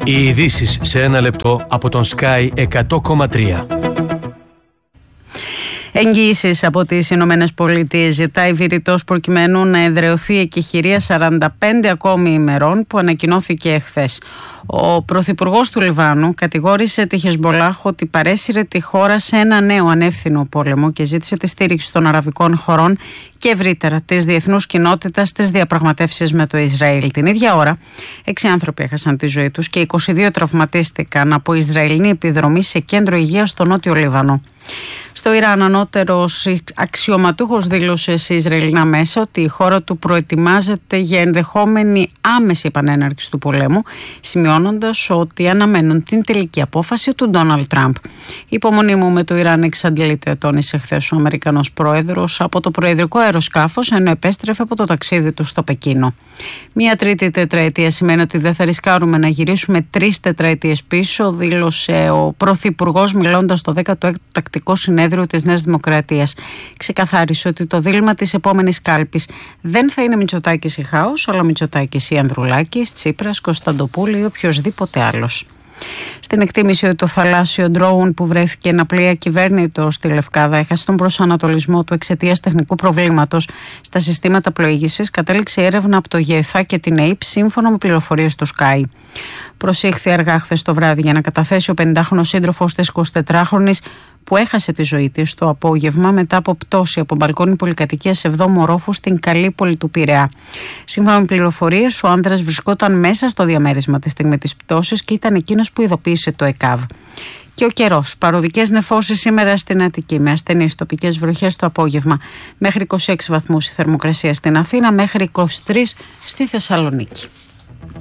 Οι ειδήσεις σε ένα λεπτό από τον Sky 100,3. Εγγυήσεις από τις Ηνωμένες Πολιτείες ζητάει Βηρητός προκειμένου να εδραιωθεί εκεχηρία 45 ακόμη ημερών που ανακοινώθηκε εχθές. Ο πρωθυπουργός του Λιβάνου κατηγόρησε τη Χεσμπολάχ ότι παρέσυρε τη χώρα σε ένα νέο ανεύθυνο πόλεμο και ζήτησε τη στήριξη των αραβικών χωρών και ευρύτερα της διεθνούς κοινότητας στις διαπραγματεύσεις με το Ισραήλ. Την ίδια ώρα, 6 άνθρωποι έχασαν τη ζωή τους και 22 τραυματίστηκαν από Ισραηλινή επιδρομή σε κέντρο υγείας στο Νότιο Λίβανο. Στο Ιράν, ανώτερος αξιωματούχος δήλωσε σε Ισραηλινά μέσα ότι η χώρα του προετοιμάζεται για ενδεχόμενη άμεση επανέναρξη του πολέμου, σημειώνοντας ότι αναμένουν την τελική απόφαση του Ντόναλντ Τραμπ. Η υπομονή μου με το Ιράν εξαντλείται, τόνισε χθες ο Αμερικανός πρόεδρος από το προεδρικό αεροσκάφος, ενώ επέστρεφε από το ταξίδι του στο Πεκίνο. Μια τρίτη τετραετία σημαίνει ότι δεν θα ρισκάρουμε να γυρίσουμε 3 τετραετίες πίσω, δήλωσε ο πρωθυπουργός μιλώντας στο 16ο τακτικό συνέδριο της Νέας Δημοκρατίας. Ξεκαθάρισε ότι το δίλημμα της επόμενης κάλπης δεν θα είναι Μητσοτάκης ή Χάος, αλλά Μητσοτάκης ή Ανδρουλάκης, Τσίπρας, Κωνσταντοπούλου ή οποιοσδήποτε άλλος. Στην εκτίμηση ότι το θαλάσσιο ντρόουν που βρέθηκε να πλοία ακυβέρνητο στη Λευκάδα έχασε τον προσανατολισμό του εξαιτίας τεχνικού προβλήματος στα συστήματα πλοήγησης, κατέληξε η έρευνα από το ΓΕΘΑ και την ΑΕΠ σύμφωνα με πληροφορίες του Sky. Προσήχθη αργά χθες το βράδυ για να καταθέσει ο 50χρονος σύντροφος της 24χρονης που έχασε τη ζωή της το απόγευμα μετά από πτώση από μπαλκόνι πολυκατοικίας 7ου ορόφου στην Καλύπολη του Πειραιά. Σύμφωνα με πληροφορίες, ο άνδρας βρισκόταν μέσα στο διαμέρισμα τη στιγμή της πτώσης και ήταν εκείνος που ειδοποίησε το ΕΚΑΒ. Και ο καιρός. Παροδικές νεφώσεις σήμερα στην Αττική με ασθενείς τοπικές βροχές το απόγευμα. Μέχρι 26 βαθμούς η θερμοκρασία στην Αθήνα, μέχρι 23 στη Θεσσαλονίκη.